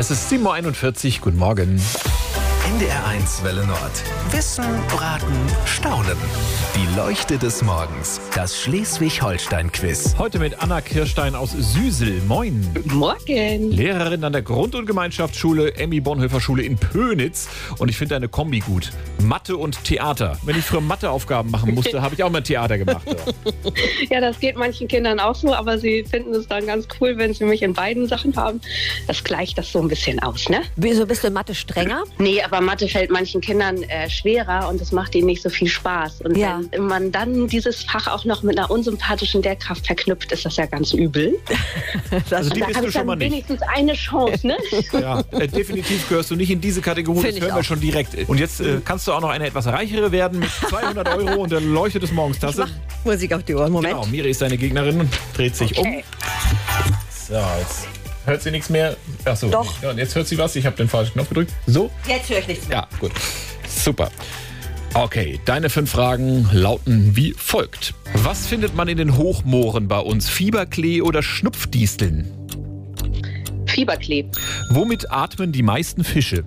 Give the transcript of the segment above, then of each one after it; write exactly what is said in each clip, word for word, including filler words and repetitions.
Es ist sieben Uhr einundvierzig. Guten Morgen. N D R eins Welle Nord. Wissen, Raten, Staunen. Die Leuchte des Morgens. Das Schleswig-Holstein-Quiz. Heute mit Anna Kirstein aus Süsel. Moin. Morgen. Lehrerin an der Grund- und Gemeinschaftsschule Emmy-Bonhoeffer-Schule in Pönitz. Und ich finde deine Kombi gut. Mathe und Theater. Wenn ich früher Matheaufgaben machen musste, habe ich auch mal Theater gemacht. Ja. Ja, das geht manchen Kindern auch so, aber sie finden es dann ganz cool, wenn sie mich in beiden Sachen haben. Das gleicht das so ein bisschen aus, ne? Wieso bist du in Mathe strenger? Nee, aber Mathe fällt manchen Kindern äh, schwerer und es macht ihnen nicht so viel Spaß. Und Ja. wenn man dann dieses Fach auch noch mit einer unsympathischen Lehrkraft verknüpft, ist das ja ganz übel. Also die Da bist habe du ich schon dann mal nicht. wenigstens eine Chance, ne? Ja, äh, definitiv gehörst du nicht in diese Kategorie. Find Das ich hören wir auch. schon direkt. Und jetzt äh, kannst du auch noch eine etwas reichere werden mit zweihundert Euro und der Leuchte des Morgens Tasse. Musik auf die Ohren. Moment. Genau, Miri ist deine Gegnerin und dreht sich Okay. um. So, jetzt hört sie nichts mehr. Achso, Doch. Ja, und jetzt hört sie was. Ich habe den falschen Knopf gedrückt. So? Jetzt höre ich nichts mehr. Ja, gut. Super. Okay, deine fünf Fragen lauten wie folgt. Was findet man in den Hochmooren bei uns? Fieberklee oder Schnupfdisteln? Fieberklee. Womit atmen die meisten Fische?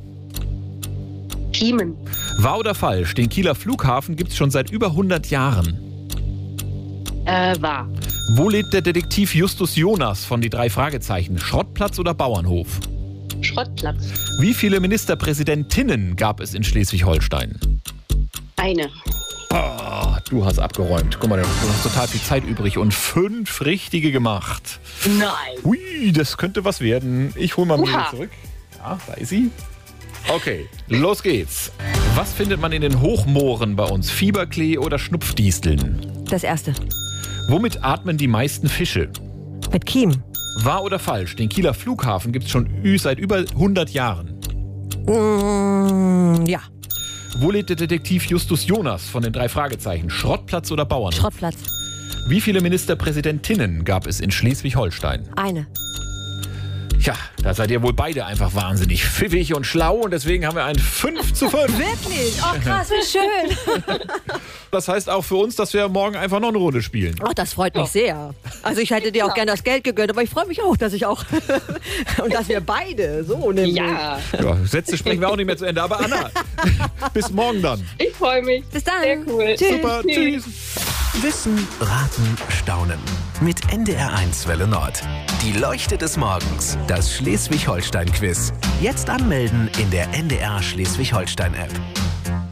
Kiemen. Wahr oder falsch? Den Kieler Flughafen gibt es schon seit über hundert Jahren. Äh, wahr. Wo lebt der Detektiv Justus Jonas von die drei Fragezeichen? Schrottplatz oder Bauernhof? Schrottplatz. Wie viele Ministerpräsidentinnen gab es in Schleswig-Holstein? Eine. Ah, du hast abgeräumt. Guck mal, du hast total viel Zeit übrig und fünf richtige gemacht. Nein. Hui, das könnte was werden. Ich hole mal Miri Uha. zurück. Ja, da ist sie. Okay, los geht's. Was findet man in den Hochmooren bei uns? Fieberklee oder Schnupfdisteln? Das erste. Womit atmen die meisten Fische? Mit Kiem. Wahr oder falsch? Den Kieler Flughafen gibt es schon ü- seit über hundert Jahren. Mm, ja. Wo lebt der Detektiv Justus Jonas von den drei Fragezeichen? Schrottplatz oder Bauernhof? Schrottplatz. Wie viele Ministerpräsidentinnen gab es in Schleswig-Holstein? Eine. Ja, da seid ihr wohl beide einfach wahnsinnig pfiffig und schlau und deswegen haben wir ein fünf zu fünf. Wirklich? Oh, krass, wie schön. Das heißt auch für uns, dass wir morgen einfach noch eine Runde spielen. Ach, das freut mich sehr. Also ich hätte dir auch gerne das Geld gegönnt, aber ich freue mich auch, dass ich auch und dass wir beide so nämlich. Ja. Ja, Sätze sprechen wir auch nicht mehr zu Ende. Aber Anna, bis morgen dann. Ich freue mich. Bis dann. Sehr cool. Tschüss. Super, tschüss. Wissen, Raten, Staunen. Mit N D R eins Welle Nord. Die Leuchte des Morgens. Das Schleswig-Holstein-Quiz. Jetzt anmelden in der N D R Schleswig-Holstein-App.